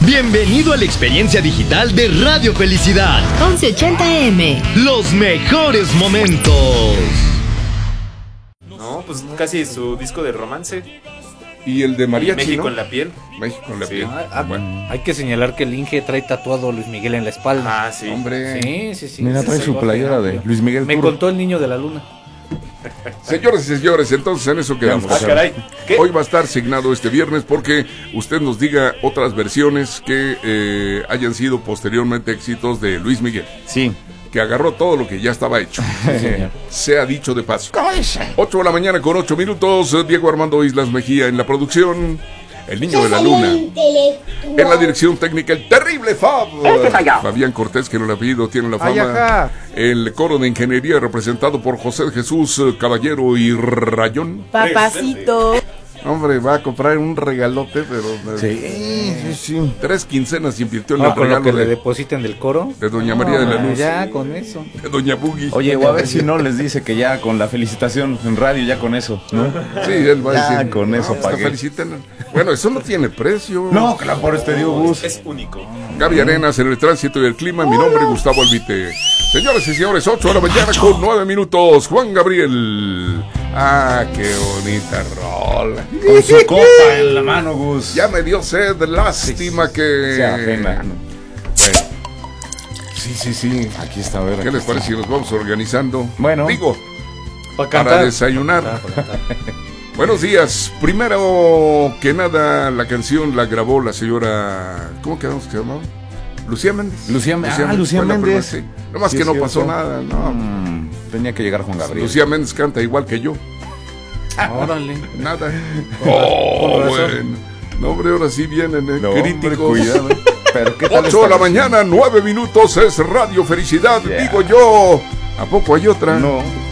Bienvenido a la experiencia digital de Radio Felicidad. 1180M. Los mejores momentos. No, pues casi su disco de romance. Y el de mariachi, México ¿no? en la piel. México en la Sí. piel. Bueno. Hay que señalar que el Inge trae tatuado a Luis Miguel en la espalda. Ah, sí. Hombre. Sí. Mira, Sí, trae sí, su sí. playera de Luis Miguel Me Turo. contó el niño de la luna. Señores y señores, entonces en eso quedamos. Ah, caray. ¿Qué? Hoy va a estar signado este viernes porque usted nos diga otras versiones que hayan sido posteriormente éxitos de Luis Miguel, Sí. que agarró todo lo que ya estaba hecho. Se ha dicho de paso. 8 de la mañana con 8 minutos. Diego Armando Islas Mejía en la producción. El niño de la luna. En la dirección técnica, el terrible Fab. Fabián Cortés, que en el apellido tiene la fama. El coro de ingeniería representado por José Jesús Caballero y Rayón. Papacito. Hombre, va a comprar un regalote, pero... Sí. 3 quincenas invirtió en No, el con lo que regalo le de depositen del coro. Doña María de la Luz. Ya, con eso. De Doña Boogie. Oye, o a ver si no les dice que ya con la felicitación en radio, ya con eso, ¿no? Sí, él va a Ya, decir. con eso hasta pagué. feliciten. Bueno, eso no tiene precio. No, claro, por este dio Gus. Es único. Gaby Arenas en el tránsito y el clima. Mi nombre es Gustavo Albite. Señores y señores, 8 de la mañana con 9 minutos. Juan Gabriel. Ah, qué bonita rola. Con su copa en la mano, Gus. Ya me dio sed, lástima que... Se apena. Sí. Aquí está, a ver. ¿Qué les parece si nos vamos organizando? Bueno. Digo, Para para cantar. desayunar. Buenos días. Primero que nada, la canción la grabó la señora... ¿Cómo quedamos que se llamaba? Lucía Méndez. Lucía fue Méndez. la primera, sí. Nomás Sí, que es no cierto. pasó nada, no. Tenía que llegar Juan Gabriel. Lucía Méndez canta igual que yo. Órale. Nada. Con razón. Bueno. No, hombre, ahora sí vienen No, hombre, críticos. cuidado. Pero ¿qué tal 8 de la esta mañana, 9 minutos, es Radio Felicidad. Yeah. Digo yo, ¿a poco hay otra? No.